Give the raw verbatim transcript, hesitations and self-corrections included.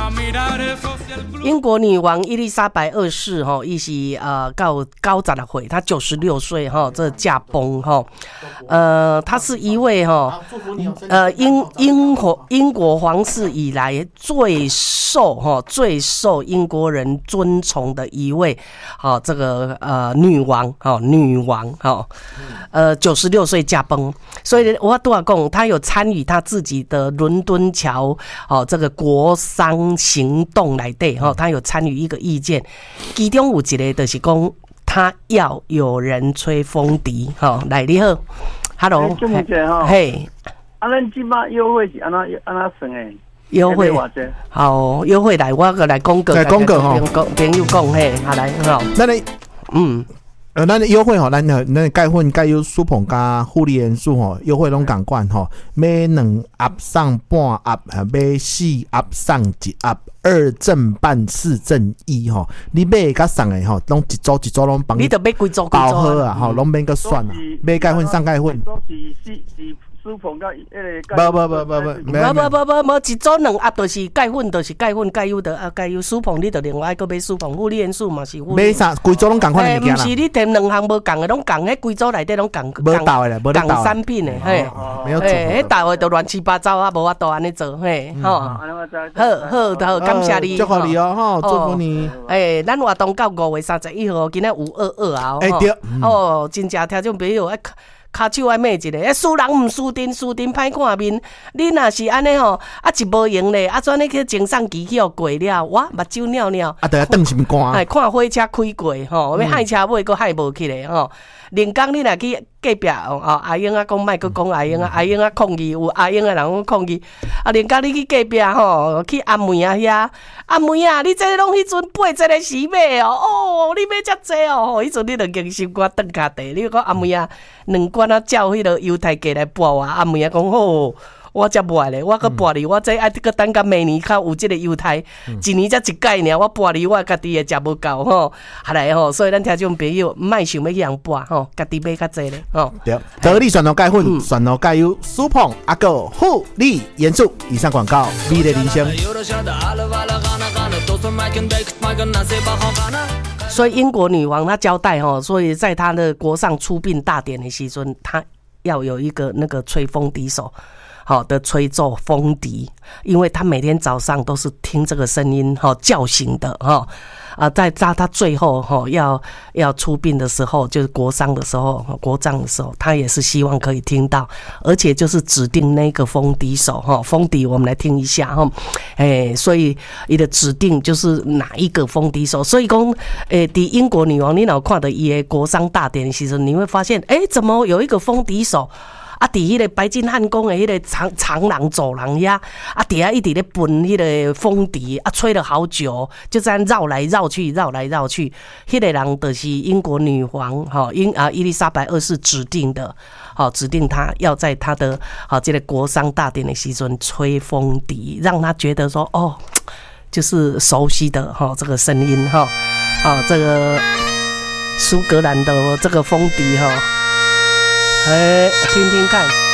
英国女王伊丽莎白二世哈，伊是呃高高十六岁，她九十六岁哈，这驾崩哈，呃，她是一位哈，呃英英国英国皇室以来最受哈最受英国人尊崇的一位，好这个呃女王哈女王哈，呃九十六岁驾崩，所以我都要讲，她有参与她自己的伦敦桥哦这个国殇行动来对哈。他有参与一个意见，其中有一个就是讲，他要有人吹风笛，哈，来你好 ，Hello， 嘿， 啊，咱即摆优惠是安那安那算诶？ 优惠，好，优惠来，我个来讲个， 来讲个吼， 朋友讲嘿，好来，好， 那你，嗯。呃，咱优惠吼，咱咱钙粉、钙优、舒膨加护理元素吼，优惠拢共款吼，买两盒送半盒，买四盒送一盒，二赠半，四赠一吼。你买甲送诶吼，拢一组一组拢帮你。 你得买几组几组包好啊，吼，拢免个算啊，买钙粉送钙粉。 都是是是。舒膨到迄个， 不不不不不， 不不不不不，一组两盒就是钙粉，就是钙粉、钙优的啊，钙优舒膨，你就另外个买舒膨，护理元素嘛是。 买啥？规组拢共款的物件啦。 不是你填两项无共的，拢共迄规组内底拢共。 无倒的啦，无倒。 共产品的，嘿， 没有做。 迄倒的都乱七八糟啊，无法度安尼做，嘿，吼。好好好，感谢你。 祝福你哦，吼，祝福你。 诶，咱活动到五月三十一号，今仔五二二啊， 哎对， 哦，真正听众朋友爱。骹手爱骂一个，诶，输人毋输阵，输阵歹看面。你若是安尼吼，啊一无用咧，啊怎你去前送机器互过了，哇，目睭尿尿， 啊，得等什么干？ 哎，看火车开过吼，要害车尾佫害无起来吼。连讲你若去隔壁哦，阿英啊讲，莫佫讲阿英啊，阿英啊抗议，有阿英啊人讲抗议。啊，连讲你去隔壁吼，去阿妹啊遐，阿妹啊，你这拢迄阵八这个时买哦，哦，你买遮济哦，迄阵你就硬心肝顿骹地。你讲阿妹啊，两罐啊照迄个犹太价来拨我，阿妹啊讲好。我才卖咧，我搁拨你，我这爱搁等到明年较有这个犹太，一年才一届尔，我拨你，我家己也食无够吼，下来吼，所以咱听众朋友莫想要去人拨吼，家己买较济咧吼。 对，得你选到钙粉，选到钙优、舒膨、阿个护理元素。以上广告，美丽人生。 所以英国女王她交代吼，所以在她的国上出殡大典的时阵，她要有一个那个吹风笛手。好的吹奏风笛，因为他每天早上都是听这个声音哈叫醒的哈啊，在在他最后哈要要出殡的时候，就是国丧的时候、国葬的时候，他也是希望可以听到，而且就是指定那个风笛手哈，风笛我们来听一下哈，哎，所以你的指定就是哪一个风笛手，所以讲诶，伫英国女王你若看到伊的国丧大典的时候，你会发现，哎，怎么有一个风笛手？啊，伫迄个白金汉宫的迄个长长廊走廊呀，啊，底下一直咧奔迄个风笛，啊，吹了好久，就这样绕来绕去，绕来绕去。迄个人就是英国女皇，哈，英啊伊丽莎白二世指定的，好，指定他要在他的好这个国丧大典的时阵吹风笛，让他觉得说，哦，就是熟悉的哈这个声音哈，啊，这个苏格兰的这个风笛哈。哎，听听看。